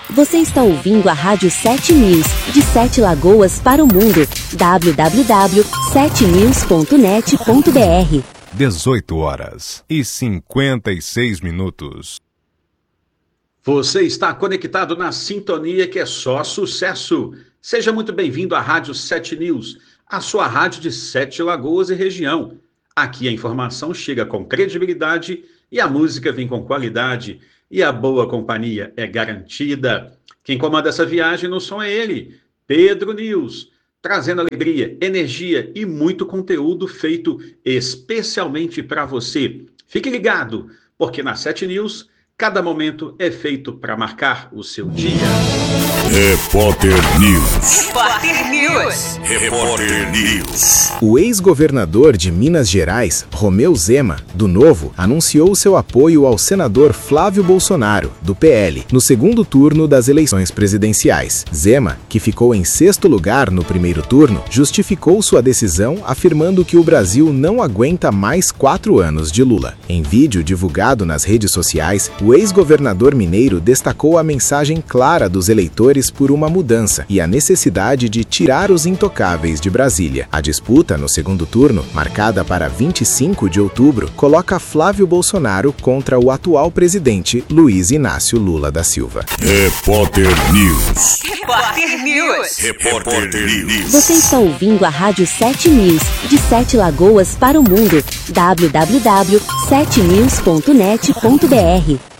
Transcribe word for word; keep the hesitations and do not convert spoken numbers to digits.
Você está ouvindo a Rádio sete News, de Sete Lagoas para o mundo. w w w ponto sete news ponto net ponto b r. dezoito horas e cinquenta e seis minutos. Você está conectado na sintonia que é só sucesso. Seja muito bem-vindo à Rádio sete News, a sua rádio de Sete Lagoas e região. Aqui a informação chega com credibilidade e a música vem com qualidade. E a boa companhia é garantida. Quem comanda essa viagem no som é ele, Pedro News, trazendo alegria, energia e muito conteúdo feito especialmente para você. Fique ligado, porque na sete News, cada momento é feito para marcar o seu dia. Repórter News. Repórter News. Repórter News. O ex-governador de Minas Gerais, Romeu Zema, do Novo, anunciou seu apoio ao senador Flávio Bolsonaro, do P L, no segundo turno das eleições presidenciais. Zema, que ficou em sexto lugar no primeiro turno, justificou sua decisão afirmando que o Brasil não aguenta mais quatro anos de Lula. Em vídeo divulgado nas redes sociais, o ex-governador mineiro destacou a mensagem clara dos eleitores por uma mudança e a necessidade de tirar os intocáveis de Brasília. A disputa no segundo turno, marcada para vinte e cinco de outubro, coloca Flávio Bolsonaro contra o atual presidente Luiz Inácio Lula da Silva. Repórter News. Repórter News. Repórter News. Você está ouvindo a Rádio sete News, de Sete Lagoas para o mundo. w w w ponto sete news ponto net ponto b r.